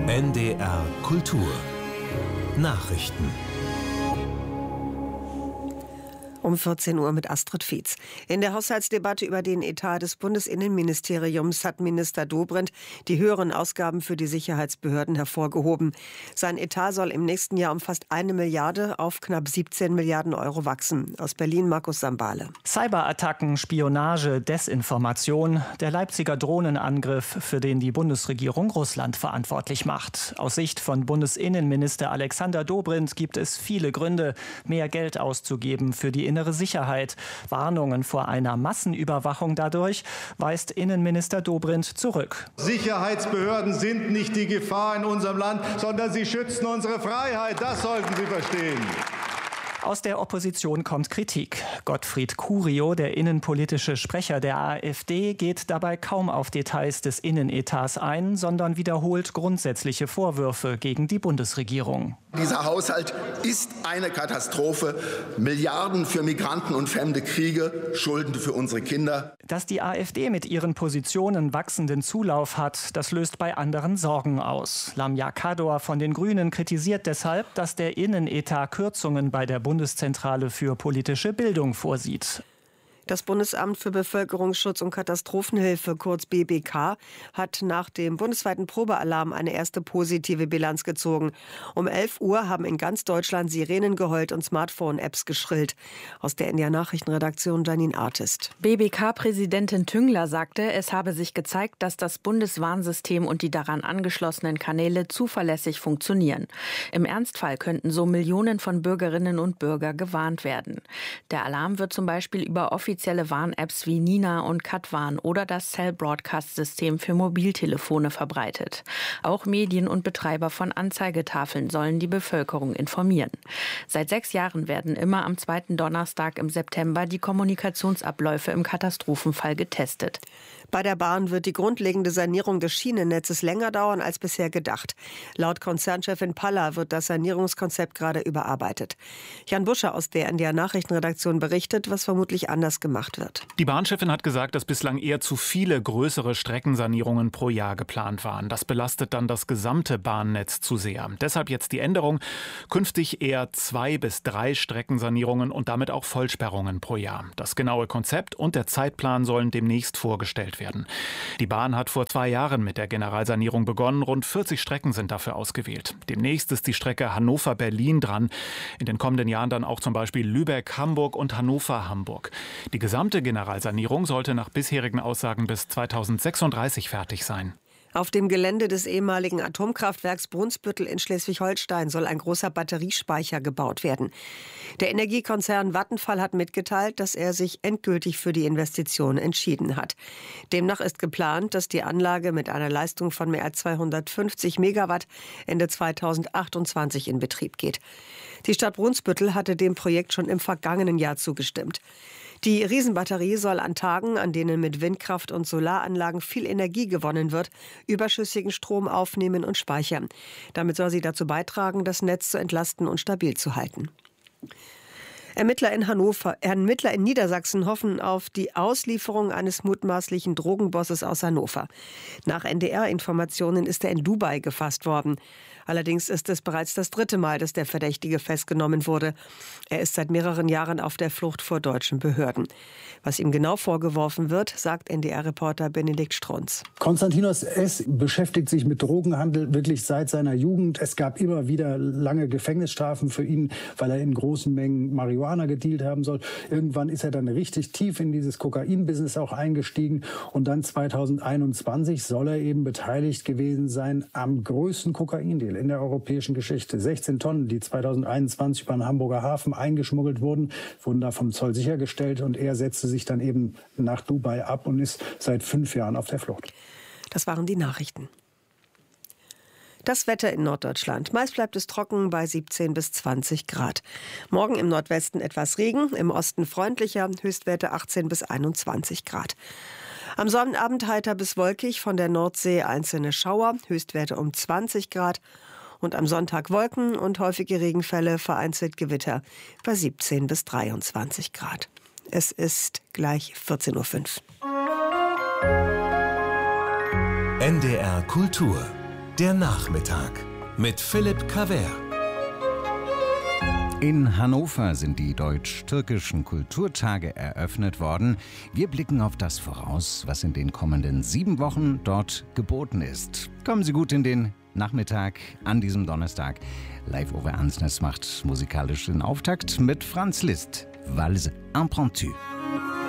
NDR Kultur Nachrichten. Um 14 Uhr mit Astrid Fietz. In der Haushaltsdebatte über den Etat des Bundesinnenministeriums hat Minister Dobrindt die höheren Ausgaben für die Sicherheitsbehörden hervorgehoben. Sein Etat soll im nächsten Jahr um fast 1 Milliarde auf knapp 17 Milliarden Euro wachsen. Aus Berlin Markus Sambale. Cyberattacken, Spionage, Desinformation, der Leipziger Drohnenangriff, für den die Bundesregierung Russland verantwortlich macht. Aus Sicht von Bundesinnenminister Alexander Dobrindt gibt es viele Gründe, mehr Geld auszugeben für die innere Sicherheit. Warnungen vor einer Massenüberwachung dadurch weist Innenminister Dobrindt zurück. Sicherheitsbehörden sind nicht die Gefahr in unserem Land, sondern sie schützen unsere Freiheit. Das sollten Sie verstehen. Aus der Opposition kommt Kritik. Gottfried Curio, der innenpolitische Sprecher der AfD, geht dabei kaum auf Details des Innenetats ein, sondern wiederholt grundsätzliche Vorwürfe gegen die Bundesregierung. Dieser Haushalt ist eine Katastrophe. Milliarden für Migranten und fremde Kriege, Schulden für unsere Kinder. Dass die AfD mit ihren Positionen wachsenden Zulauf hat, das löst bei anderen Sorgen aus. Lamia Kador von den Grünen kritisiert deshalb, dass der Innenetat Kürzungen bei der Bundeszentrale für politische Bildung vorsieht. Das Bundesamt für Bevölkerungsschutz und Katastrophenhilfe, kurz BBK, hat nach dem bundesweiten Probealarm eine erste positive Bilanz gezogen. Um 11 Uhr haben in ganz Deutschland Sirenen geheult und Smartphone-Apps geschrillt. Aus der NDR Nachrichtenredaktion Janine Artist. BBK-Präsidentin Tüngler sagte, es habe sich gezeigt, dass das Bundeswarnsystem und die daran angeschlossenen Kanäle zuverlässig funktionieren. Im Ernstfall könnten so Millionen von Bürgerinnen und Bürgern gewarnt werden. Der Alarm wird zum Beispiel über offizielle Warn-Apps wie Nina und Katwarn oder das Cell-Broadcast-System für Mobiltelefone verbreitet. Auch Medien und Betreiber von Anzeigetafeln sollen die Bevölkerung informieren. Seit 6 Jahren werden immer am 2. Donnerstag im September die Kommunikationsabläufe im Katastrophenfall getestet. Bei der Bahn wird die grundlegende Sanierung des Schienennetzes länger dauern als bisher gedacht. Laut Konzernchefin Palla wird das Sanierungskonzept gerade überarbeitet. Jan Buscher aus der NDR Nachrichtenredaktion berichtet, was vermutlich anders gemacht wird. Die Bahnchefin hat gesagt, dass bislang eher zu viele größere Streckensanierungen pro Jahr geplant waren. Das belastet dann das gesamte Bahnnetz zu sehr. Deshalb jetzt die Änderung. Künftig eher 2 bis 3 Streckensanierungen und damit auch Vollsperrungen pro Jahr. Das genaue Konzept und der Zeitplan sollen demnächst vorgestellt werden. Die Bahn hat vor 2 Jahren mit der Generalsanierung begonnen. Rund 40 Strecken sind dafür ausgewählt. Demnächst ist die Strecke Hannover-Berlin dran. In den kommenden Jahren dann auch zum Beispiel Lübeck-Hamburg und Hannover-Hamburg. Die gesamte Generalsanierung sollte nach bisherigen Aussagen bis 2036 fertig sein. Auf dem Gelände des ehemaligen Atomkraftwerks Brunsbüttel in Schleswig-Holstein soll ein großer Batteriespeicher gebaut werden. Der Energiekonzern Vattenfall hat mitgeteilt, dass er sich endgültig für die Investition entschieden hat. Demnach ist geplant, dass die Anlage mit einer Leistung von mehr als 250 Megawatt Ende 2028 in Betrieb geht. Die Stadt Brunsbüttel hatte dem Projekt schon im vergangenen Jahr zugestimmt. Die Riesenbatterie soll an Tagen, an denen mit Windkraft und Solaranlagen viel Energie gewonnen wird, überschüssigen Strom aufnehmen und speichern. Damit soll sie dazu beitragen, das Netz zu entlasten und stabil zu halten. Ermittler in Niedersachsen hoffen auf die Auslieferung eines mutmaßlichen Drogenbosses aus Hannover. Nach NDR-Informationen ist er in Dubai gefasst worden. Allerdings ist es bereits das 3. Mal, dass der Verdächtige festgenommen wurde. Er ist seit mehreren Jahren auf der Flucht vor deutschen Behörden. Was ihm genau vorgeworfen wird, sagt NDR-Reporter Benedikt Strunz. Konstantinos S. beschäftigt sich mit Drogenhandel wirklich seit seiner Jugend. Es gab immer wieder lange Gefängnisstrafen für ihn, weil er in großen Mengen Marihuana gedealt haben soll. Irgendwann ist er dann richtig tief in dieses Kokain-Business auch eingestiegen. Und dann 2021 soll er eben beteiligt gewesen sein am größten Kokain-Deal in der europäischen Geschichte. 16 Tonnen, die 2021 über den Hamburger Hafen eingeschmuggelt wurden, wurden da vom Zoll sichergestellt. Und er setzte sich dann eben nach Dubai ab und ist seit 5 Jahren auf der Flucht. Das waren die Nachrichten. Das Wetter in Norddeutschland. Meist bleibt es trocken bei 17 bis 20 Grad. Morgen im Nordwesten etwas Regen, im Osten freundlicher, Höchstwerte 18 bis 21 Grad. Am Sonnabend heiter bis wolkig, von der Nordsee einzelne Schauer, Höchstwerte um 20 Grad. Und am Sonntag Wolken und häufige Regenfälle, vereinzelt Gewitter bei 17 bis 23 Grad. Es ist gleich 14:05 Uhr. NDR Kultur Der Nachmittag mit Philipp Cavert. In Hannover sind die deutsch-türkischen Kulturtage eröffnet worden. Wir blicken auf das voraus, was in den kommenden 7 Wochen dort geboten ist. Kommen Sie gut in den Nachmittag an diesem Donnerstag. Live over Ansnes macht musikalisch den Auftakt mit Franz Liszt, Valse Impromptu.